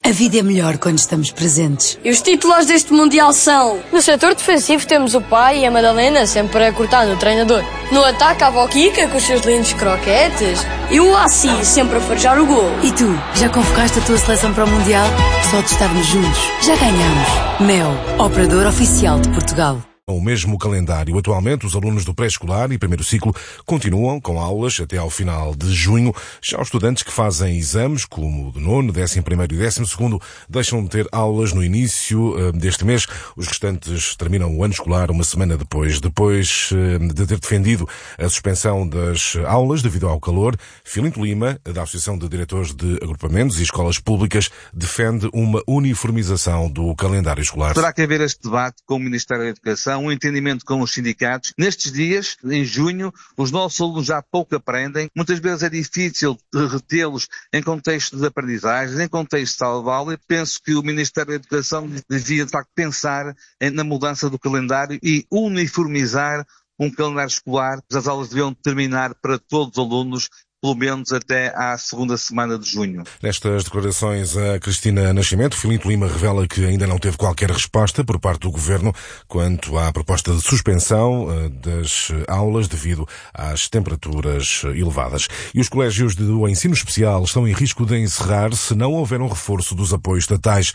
A vida é melhor quando estamos presentes. E os titulares deste Mundial são... No setor defensivo temos o pai e a Madalena sempre a cortar no treinador. No ataque a Boquica com os seus lindos croquetes. E o Assi sempre a farejar o gol. E tu, já convocaste a tua seleção para o Mundial? Só de estarmos juntos, já ganhamos. Mel, operador oficial de Portugal. O mesmo calendário. Atualmente, os alunos do pré-escolar e primeiro ciclo continuam com aulas até ao final de junho. Já os estudantes que fazem exames, como o de nono, 11º e 12º, deixam de ter aulas no início deste mês. Os restantes terminam o ano escolar uma semana depois. Depois de ter defendido a suspensão das aulas devido ao calor, Filinto Lima, da Associação de Diretores de Agrupamentos e Escolas Públicas, defende uma uniformização do calendário escolar. Terá que haver este debate com o Ministério da Educação, um entendimento com os sindicatos. Nestes dias, em junho, os nossos alunos já pouco aprendem. Muitas vezes é difícil retê-los em contexto de aprendizagem, em contexto de sala de aula. E penso que o Ministério da Educação devia, de facto, pensar na mudança do calendário e uniformizar um calendário escolar. As aulas deviam terminar para todos os alunos pelo menos até à segunda semana de junho. Nestas declarações, a Cristina Nascimento, Filinto Lima revela que ainda não teve qualquer resposta por parte do Governo quanto à proposta de suspensão das aulas devido às temperaturas elevadas. E os colégios do ensino especial estão em risco de encerrar se não houver um reforço dos apoios estatais.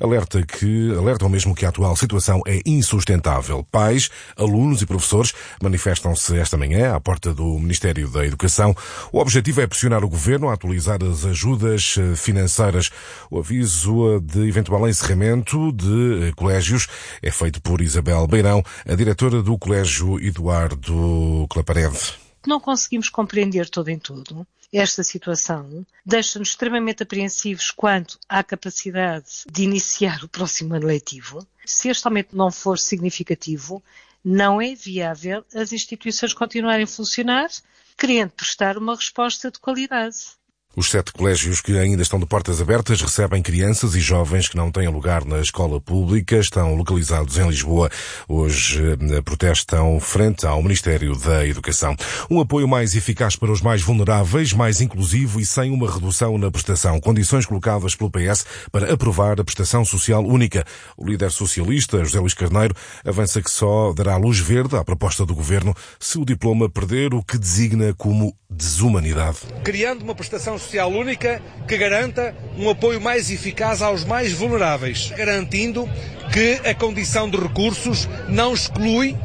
Alertam mesmo que a atual situação é insustentável. Pais, alunos e professores manifestam-se esta manhã à porta do Ministério da Educação. O objetivo é pressionar o Governo a atualizar as ajudas financeiras. O aviso de eventual encerramento de colégios é feito por Isabel Beirão, a diretora do Colégio Eduardo Claparede. Não conseguimos compreender todo em tudo. Esta situação deixa-nos extremamente apreensivos quanto à capacidade de iniciar o próximo ano letivo. Se este aumento não for significativo, não é viável as instituições continuarem a funcionar, querendo prestar uma resposta de qualidade. Os 7 colégios que ainda estão de portas abertas recebem crianças e jovens que não têm lugar na escola pública. Estão localizados em Lisboa. Hoje protestam frente ao Ministério da Educação. Um apoio mais eficaz para os mais vulneráveis, mais inclusivo e sem uma redução na prestação. Condições colocadas pelo PS para aprovar a prestação social única. O líder socialista, José Luís Carneiro, avança que só dará luz verde à proposta do Governo se o diploma perder o que designa como desumanidade. Criando uma prestação social única que garanta um apoio mais eficaz aos mais vulneráveis, garantindo que a condição de recursos não exclui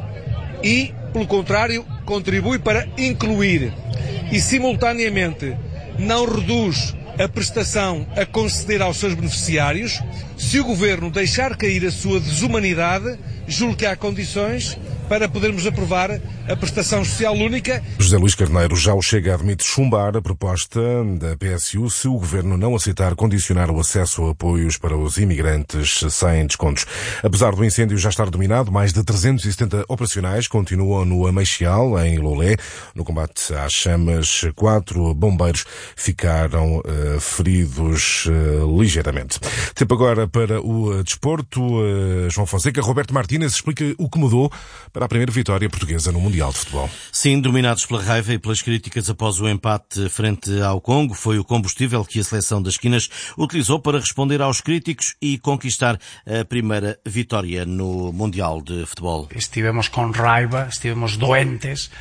e, pelo contrário, contribui para incluir e, simultaneamente, não reduz a prestação a conceder aos seus beneficiários. Se o Governo deixar cair a sua desumanidade, julgo que há condições para podermos aprovar a prestação social única. José Luís Carneiro já o Chega admite chumbar a proposta da PSU se o Governo não aceitar condicionar o acesso a apoios para os imigrantes sem descontos. Apesar do incêndio já estar dominado, mais de 370 operacionais continuam no Ameixial, em Lolé. No combate às chamas, 4 bombeiros ficaram feridos ligeiramente. Tempo agora para o desporto. João Fonseca, Roberto Martínez explica o que mudou para a primeira vitória portuguesa no Mundial de Futebol. Sim, dominados pela raiva e pelas críticas após o empate frente ao Congo, foi o combustível que a seleção das Quinas utilizou para responder aos críticos e conquistar a primeira vitória no Mundial de Futebol. Estivemos com raiva, estivemos doentes,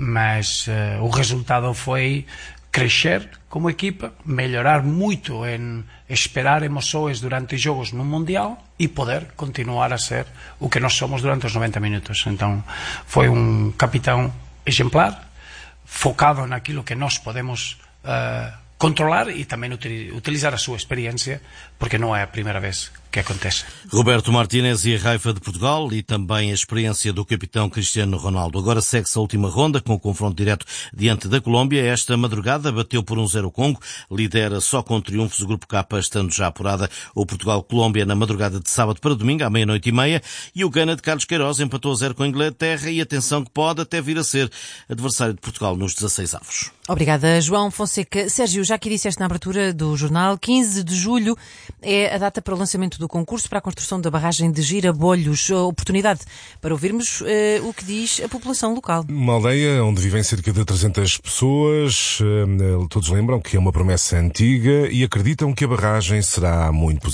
mas o resultado foi crescer como equipa, melhorar muito em esperar emoções durante os jogos no Mundial e poder continuar a ser o que nós somos durante os 90 minutos. Então foi um capitão exemplar, focado naquilo que nós podemos controlar e também utilizar a sua experiência, porque não é a primeira vez que acontece. Roberto Martínez e a raiva de Portugal e também a experiência do capitão Cristiano Ronaldo. Agora segue-se a última ronda com o confronto direto diante da Colômbia. Esta madrugada bateu por 1-0 o Congo, lidera só com triunfos o Grupo K, estando já apurada o Portugal-Colômbia na madrugada de sábado para domingo, à 00:30, e o Gana de Carlos Queiroz empatou a 0 com a Inglaterra e atenção que pode até vir a ser adversário de Portugal nos 16avos. Obrigada, João Fonseca. Sérgio, já aqui disseste na abertura do jornal, 15 de julho é a data para o lançamento do concurso para a construção da barragem de Girabolhos. Oportunidade para ouvirmos o que diz a população local. Uma aldeia onde vivem cerca de 300 pessoas. Todos lembram que é uma promessa antiga e acreditam que a barragem será muito positiva.